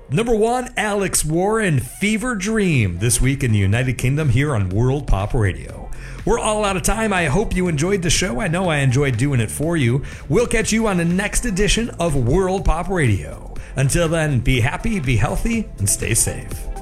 Number 1, Alex Warren, Fever Dream, this week in the United Kingdom here on World Pop Radio. We're all out of time. I hope you enjoyed the show. I know I enjoyed doing it for you. We'll catch you on the next edition of World Pop Radio. Until then, be happy, be healthy, and stay safe.